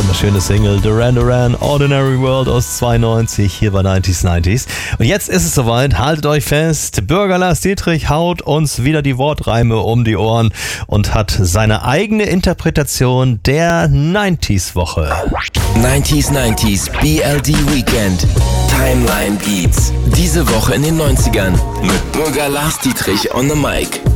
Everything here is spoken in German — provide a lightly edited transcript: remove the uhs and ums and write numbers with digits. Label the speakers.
Speaker 1: Wunderschöne Single Duran Duran, Ordinary World aus 92 hier bei 90s. Und jetzt ist es soweit, haltet euch fest, Bürger Lars Dietrich haut uns wieder die Wortreime um die Ohren und hat seine eigene Interpretation der 90s-Woche.
Speaker 2: 90s BLD Weekend. Timeline Beats. Diese Woche in den 90ern mit Bürger Lars Dietrich on the mic.